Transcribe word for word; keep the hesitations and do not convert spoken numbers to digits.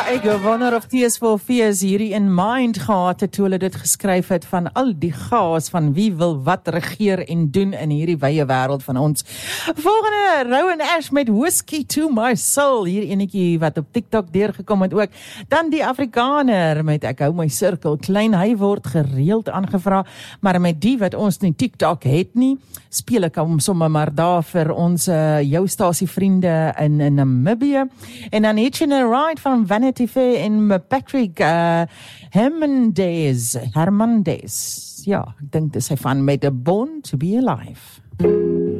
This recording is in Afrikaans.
ek wonder of T S four Fears hierdie in mind gehad het toe hulle dit geskryf het van al die chaos van wie wil wat regeer en doen in hierdie wye wêreld van ons. Volgende, Rowan Ash met Whiskey to My Soul, hier enetjie wat op TikTok deurgekom het ook. Dan die Afrikaner met Ek hou my sirkel klein, hy word gereeld aangevra, maar met die wat ons nie TikTok het nie, speel ek hom sommer maar daar vir ons uh, jou stasie vriende in, in Namibië. En dan Hitchin' a Ride van Vanity Fair en Patrick uh, Hermandes. Hermandes. Ja, ek dink dis hy van met A Born to be Alive.